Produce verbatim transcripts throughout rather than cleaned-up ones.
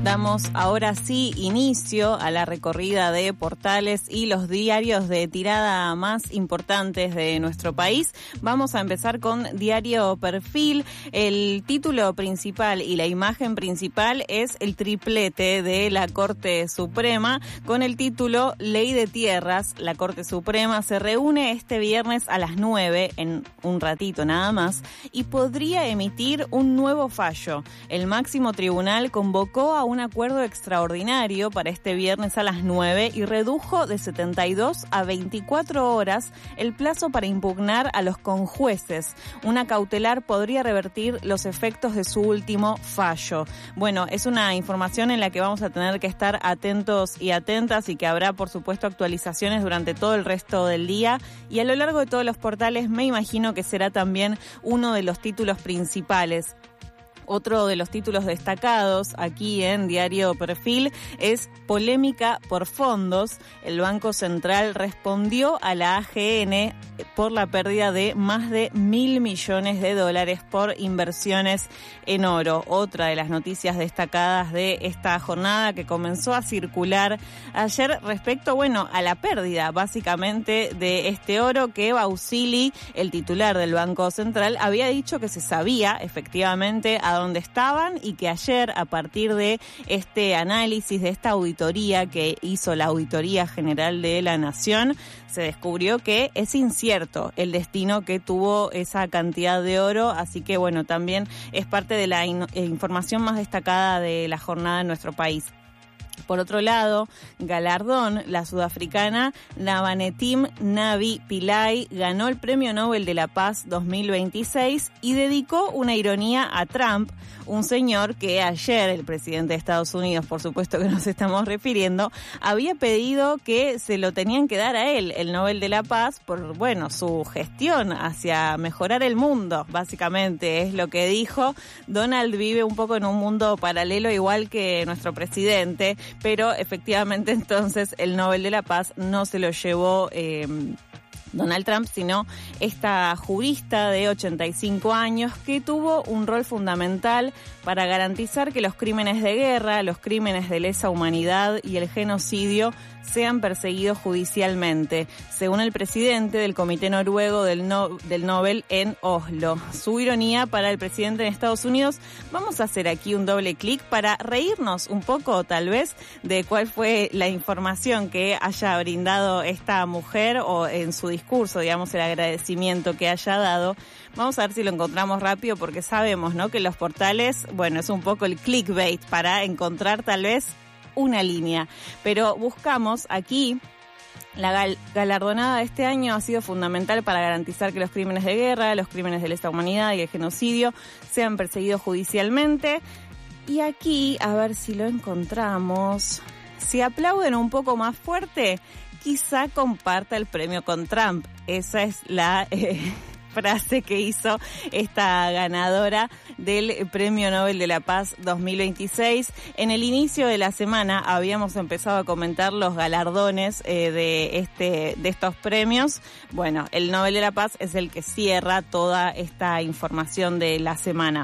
Damos ahora sí inicio a la recorrida de portales y los diarios de tirada más importantes de nuestro país. Vamos a empezar con Diario Perfil. El título principal y la imagen principal es el triplete de la Corte Suprema con el título Ley de Tierras. La Corte Suprema se reúne este viernes a las nueve, en un ratito nada más, y podría emitir un nuevo fallo. El máximo tribunal convocó a un acuerdo extraordinario para este viernes a las nueve y redujo de setenta y dos a veinticuatro horas el plazo para impugnar a los conjueces. Una cautelar podría revertir los efectos de su último fallo. Bueno, es una información en la que vamos a tener que estar atentos y atentas y que habrá, por supuesto, actualizaciones durante todo el resto del día y a lo largo de todos los portales me imagino que será también uno de los títulos principales. Otro de los títulos destacados aquí en Diario Perfil es polémica por fondos. El Banco Central respondió a la A G N por la pérdida de más de mil millones de dólares por inversiones en oro. Otra de las noticias destacadas de esta jornada que comenzó a circular ayer respecto, bueno, a la pérdida básicamente de este oro que Bausili, el titular del Banco Central, había dicho que se sabía efectivamente a dónde estaban y que ayer, a partir de este análisis, de esta auditoría que hizo la Auditoría General de la Nación, se descubrió que es incierto el destino que tuvo esa cantidad de oro, así que bueno, también es parte de la in- información más destacada de la jornada en nuestro país. Por otro lado, galardón, la sudafricana Navanetim Navi Pillay ganó el Premio Nobel de la Paz dos mil veintiséis y dedicó una ironía a Trump, un señor que ayer, el presidente de Estados Unidos, por supuesto que nos estamos refiriendo, había pedido que se lo tenían que dar a él, el Nobel de la Paz, por, bueno, su gestión hacia mejorar el mundo, básicamente es lo que dijo. Donald vive un poco en un mundo paralelo, igual que nuestro presidente, pero efectivamente entonces el Nobel de la Paz no se lo llevó eh, Donald Trump, sino esta jurista de ochenta y cinco años que tuvo un rol fundamental para garantizar que los crímenes de guerra, los crímenes de lesa humanidad y el genocidio sean perseguidos judicialmente, según el presidente del Comité Noruego del, no, del Nobel en Oslo. Su ironía para el presidente en Estados Unidos. Vamos a hacer aquí un doble clic para reírnos un poco, tal vez, de cuál fue la información que haya brindado esta mujer o en su discurso, digamos, el agradecimiento que haya dado. Vamos a ver si lo encontramos rápido porque sabemos, ¿no?, que los portales, bueno, es un poco el clickbait para encontrar tal vez una línea, pero buscamos aquí. La gal- galardonada de este año ha sido fundamental para garantizar que los crímenes de guerra, los crímenes de lesa humanidad y el genocidio sean perseguidos judicialmente. Y aquí, a ver si lo encontramos, si aplauden un poco más fuerte, quizá comparta el premio con Trump. Esa es la Eh, frase que hizo esta ganadora del Premio Nobel de la Paz dos mil veintiséis. En el inicio de la semana habíamos empezado a comentar los galardones eh, de este de estos premios. Bueno, el Nobel de la Paz es el que cierra toda esta información de la semana.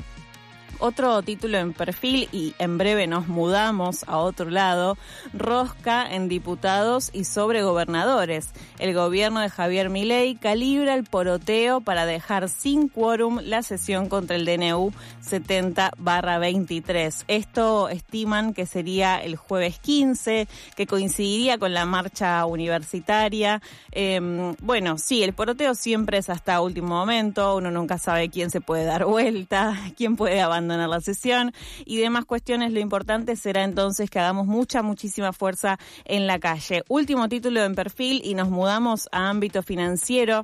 Otro título en Perfil, y en breve nos mudamos a otro lado, rosca en diputados y sobre gobernadores. El gobierno de Javier Milei calibra el poroteo para dejar sin quórum la sesión contra el D N U setenta barra veintitrés. Esto estiman que sería el jueves quince, que coincidiría con la marcha universitaria. Eh, bueno, sí, el poroteo siempre es hasta último momento, uno nunca sabe quién se puede dar vuelta, quién puede abandonar la sesión y demás cuestiones. Lo importante será entonces que hagamos mucha, muchísima fuerza en la calle. Último título en Perfil y nos mudamos a ámbito financiero.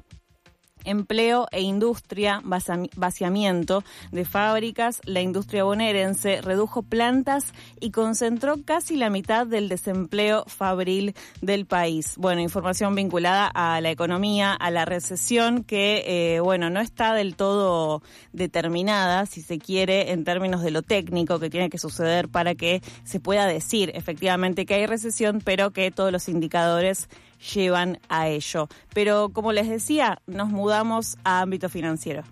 Empleo e industria, vaciamiento de fábricas. La industria bonaerense redujo plantas y concentró casi la mitad del desempleo fabril del país. Bueno, información vinculada a la economía, a la recesión, que, eh, bueno, no está del todo determinada, si se quiere, en términos de lo técnico que tiene que suceder para que se pueda decir efectivamente que hay recesión, pero que todos los indicadores llevan a ello. Pero como les decía, nos mudamos a ámbito financiero.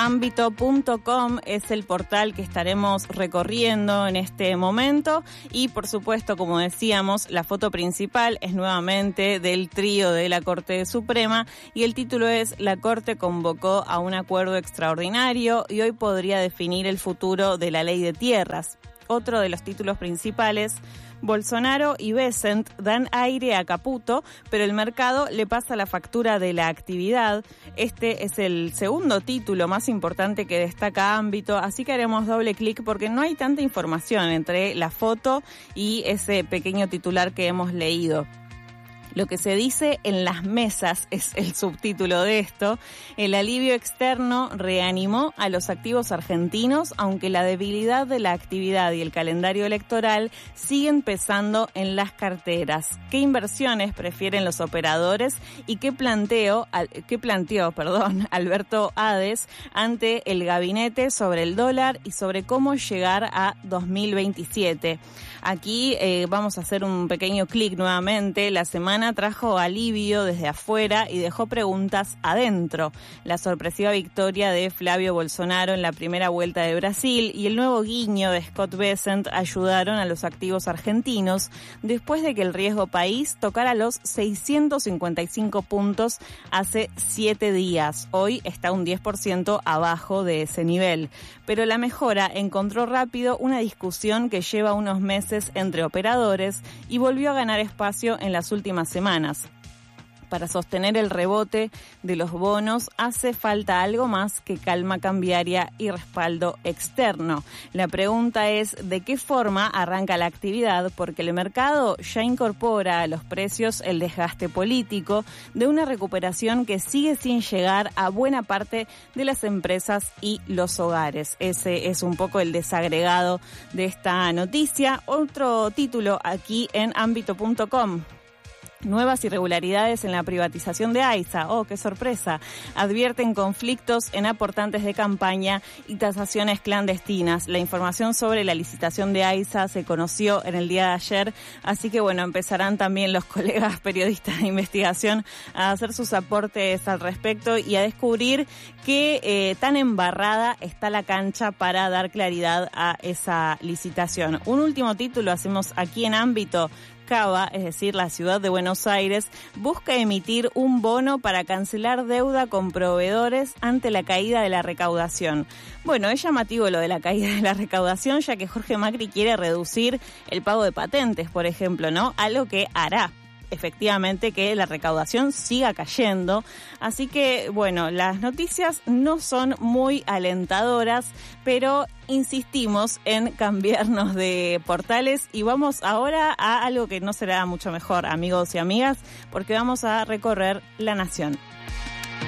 ámbito punto com es el portal que estaremos recorriendo en este momento y, por supuesto, como decíamos, la foto principal es nuevamente del trío de la Corte Suprema y el título es «La Corte convocó a un acuerdo extraordinario y hoy podría definir el futuro de la ley de tierras». Otro de los títulos principales: Bolsonaro y Bessent dan aire a Caputo, pero el mercado le pasa la factura de la actividad. Este es el segundo título más importante que destaca Ámbito, así que haremos doble clic porque no hay tanta información entre la foto y ese pequeño titular que hemos leído. Lo que se dice en las mesas es el subtítulo de esto. El alivio externo reanimó a los activos argentinos, aunque la debilidad de la actividad y el calendario electoral siguen pesando en las carteras. ¿Qué inversiones prefieren los operadores y qué planteo, qué planteó, perdón, Alberto Hades ante el gabinete sobre el dólar y sobre cómo llegar a dos mil veintisiete? Aquí eh, vamos a hacer un pequeño clic nuevamente. La semana trajo alivio desde afuera y dejó preguntas adentro. La sorpresiva victoria de Flavio Bolsonaro en la primera vuelta de Brasil y el nuevo guiño de Scott Bessent ayudaron a los activos argentinos después de que el riesgo país tocara los seiscientos cincuenta y cinco puntos hace siete días. Hoy está un diez por ciento abajo de ese nivel. Pero la mejora encontró rápido una discusión que lleva unos meses entre operadores y volvió a ganar espacio en las últimas semanas. Para sostener el rebote de los bonos hace falta algo más que calma cambiaria y respaldo externo. La pregunta es de qué forma arranca la actividad, porque el mercado ya incorpora a los precios el desgaste político de una recuperación que sigue sin llegar a buena parte de las empresas y los hogares. Ese es un poco el desagregado de esta noticia. Otro título aquí en ámbito punto com. Nuevas irregularidades en la privatización de AISA. ¡Oh, qué sorpresa! Advierten conflictos en aportantes de campaña y tasaciones clandestinas. La información sobre la licitación de AISA se conoció en el día de ayer, así que bueno, empezarán también los colegas periodistas de investigación a hacer sus aportes al respecto y a descubrir qué eh, tan embarrada está la cancha para dar claridad a esa licitación. Un último título hacemos aquí en Ámbito. Cava, es decir, la ciudad de Buenos Aires, busca emitir un bono para cancelar deuda con proveedores ante la caída de la recaudación. Bueno, es llamativo lo de la caída de la recaudación, ya que Jorge Macri quiere reducir el pago de patentes, por ejemplo, ¿no? Algo que hará efectivamente que la recaudación siga cayendo. Así que, bueno, las noticias no son muy alentadoras, pero insistimos en cambiarnos de portales y vamos ahora a algo que no será mucho mejor, amigos y amigas, porque vamos a recorrer la nación.